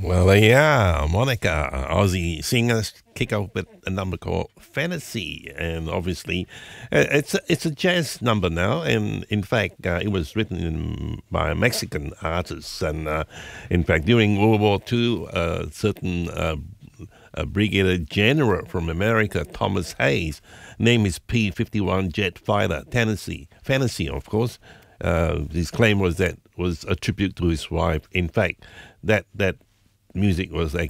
Well, yeah, Monica, Aussie singers kick off with a number called Fantasy, and obviously, it's a jazz number now, and in fact, it was written by a Mexican artist, and in fact, during World War II, a certain brigadier general from America, Thomas Hayes, named his P-51 jet fighter Tennessee, Fantasy, of course. His claim was that was a tribute to his wife. In fact, that music was